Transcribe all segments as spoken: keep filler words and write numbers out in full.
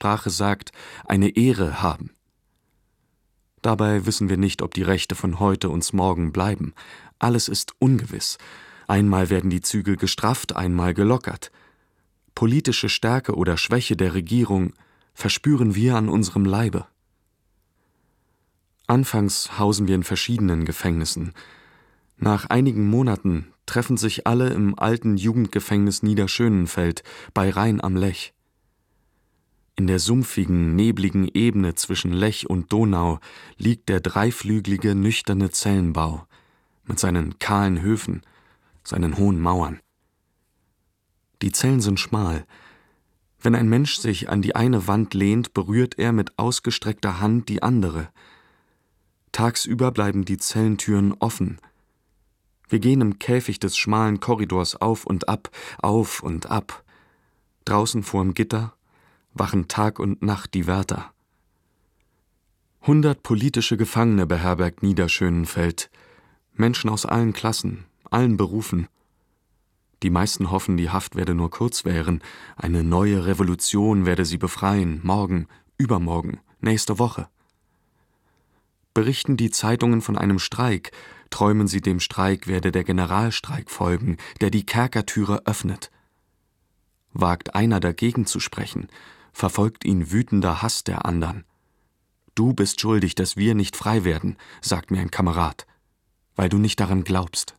Sprache sagt, eine Ehre haben. Dabei wissen wir nicht, ob die Rechte von heute uns morgen bleiben. Alles ist ungewiss. Einmal werden die Zügel gestrafft, einmal gelockert. Politische Stärke oder Schwäche der Regierung verspüren wir an unserem Leibe. Anfangs hausen wir in verschiedenen Gefängnissen. Nach einigen Monaten treffen sich alle im alten Jugendgefängnis Niederschönenfeld bei Rhein am Lech. In der sumpfigen, nebligen Ebene zwischen Lech und Donau liegt der dreiflügelige, nüchterne Zellenbau mit seinen kahlen Höfen, seinen hohen Mauern. Die Zellen sind schmal. Wenn ein Mensch sich an die eine Wand lehnt, berührt er mit ausgestreckter Hand die andere. Tagsüber bleiben die Zellentüren offen. Wir gehen im Käfig des schmalen Korridors auf und ab, auf und ab. Draußen vorm Gitter wachen Tag und Nacht die Wärter. Hundert politische Gefangene beherbergt Niederschönenfeld. Menschen aus allen Klassen, allen Berufen. Die meisten hoffen, die Haft werde nur kurz währen. Eine neue Revolution werde sie befreien, morgen, übermorgen, nächste Woche. Berichten die Zeitungen von einem Streik, träumen sie, dem Streik werde der Generalstreik folgen, der die Kerkertüre öffnet. Wagt einer dagegen zu sprechen, verfolgt ihn wütender Hass der andern. »Du bist schuldig, dass wir nicht frei werden«, sagt mir ein Kamerad, »weil du nicht daran glaubst.«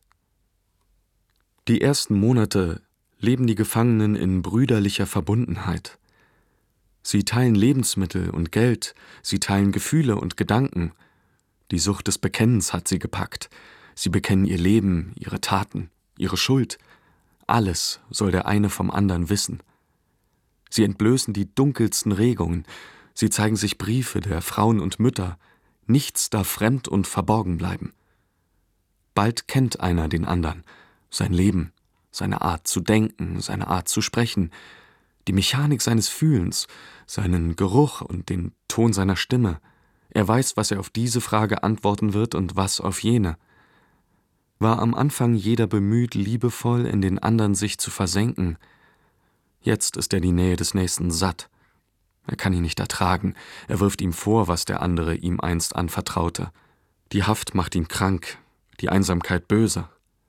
Die ersten Monate leben die Gefangenen in brüderlicher Verbundenheit. Sie teilen Lebensmittel und Geld, sie teilen Gefühle und Gedanken. Die Sucht des Bekennens hat sie gepackt. Sie bekennen ihr Leben, ihre Taten, ihre Schuld. Alles soll der eine vom anderen wissen. Sie entblößen die dunkelsten Regungen. Sie zeigen sich Briefe der Frauen und Mütter. Nichts darf fremd und verborgen bleiben. Bald kennt einer den anderen, sein Leben, seine Art zu denken, seine Art zu sprechen, die Mechanik seines Fühlens, seinen Geruch und den Ton seiner Stimme. Er weiß, was er auf diese Frage antworten wird und was auf jene. War am Anfang jeder bemüht, liebevoll in den anderen sich zu versenken. Jetzt ist er die Nähe des Nächsten satt. Er kann ihn nicht ertragen. Er wirft ihm vor, was der andere ihm einst anvertraute. Die Haft macht ihn krank, die Einsamkeit böse.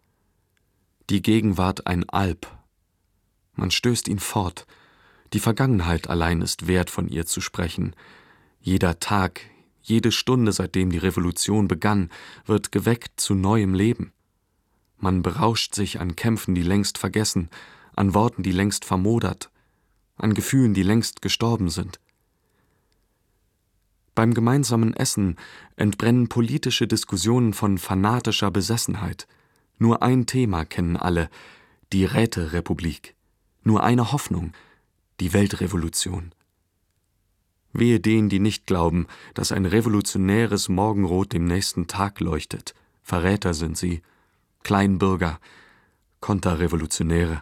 Die Gegenwart ein Alp. Man stößt ihn fort. Die Vergangenheit allein ist wert, von ihr zu sprechen. Jeder Tag, jede Stunde, seitdem die Revolution begann, wird geweckt zu neuem Leben. Man berauscht sich an Kämpfen, die längst vergessen, an Worten, die längst vermodert, an Gefühlen, die längst gestorben sind. Beim gemeinsamen Essen entbrennen politische Diskussionen von fanatischer Besessenheit. Nur ein Thema kennen alle, die Räterepublik. Nur eine Hoffnung, die Weltrevolution. Wehe denen, die nicht glauben, dass ein revolutionäres Morgenrot dem nächsten Tag leuchtet. Verräter sind sie, Kleinbürger, Konterrevolutionäre.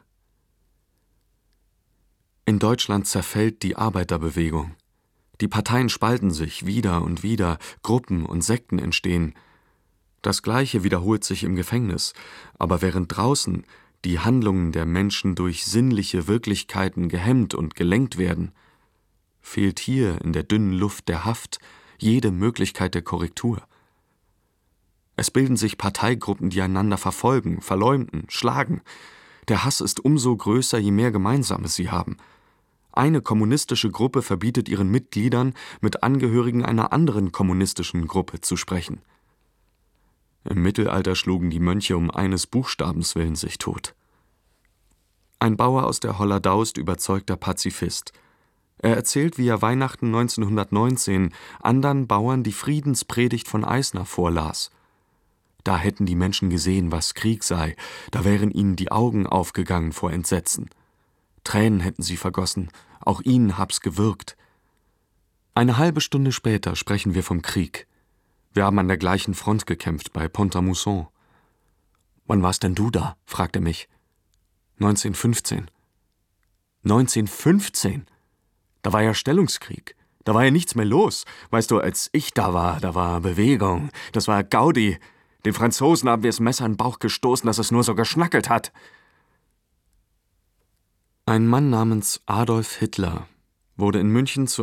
In Deutschland zerfällt die Arbeiterbewegung. Die Parteien spalten sich wieder und wieder, Gruppen und Sekten entstehen. Das Gleiche wiederholt sich im Gefängnis, aber während draußen die Handlungen der Menschen durch sinnliche Wirklichkeiten gehemmt und gelenkt werden, fehlt hier in der dünnen Luft der Haft jede Möglichkeit der Korrektur. Es bilden sich Parteigruppen, die einander verfolgen, verleumden, schlagen. Der Hass ist umso größer, je mehr Gemeinsames sie haben. Eine kommunistische Gruppe verbietet ihren Mitgliedern, mit Angehörigen einer anderen kommunistischen Gruppe zu sprechen. Im Mittelalter schlugen die Mönche um eines Buchstabens willen sich tot. Ein Bauer aus der Holledau ist überzeugter Pazifist. Er erzählt, wie er Weihnachten neunzehnhundertneunzehn anderen Bauern die Friedenspredigt von Eisner vorlas. Da hätten die Menschen gesehen, was Krieg sei, da wären ihnen die Augen aufgegangen vor Entsetzen. Tränen hätten sie vergossen, auch ihnen hab's gewirkt. Eine halbe Stunde später sprechen wir vom Krieg. Wir haben an der gleichen Front gekämpft, bei Pont-à-Mousson. »Wann warst denn du da?« fragt er mich. »neunzehnhundertfünfzehn.« »neunzehnhundertfünfzehn? Da war ja Stellungskrieg. Da war ja nichts mehr los. Weißt du, als ich da war, da war Bewegung. Das war Gaudi. Den Franzosen haben wir das Messer in den Bauch gestoßen, dass es nur so geschnackelt hat.« Ein Mann namens Adolf Hitler wurde in München zu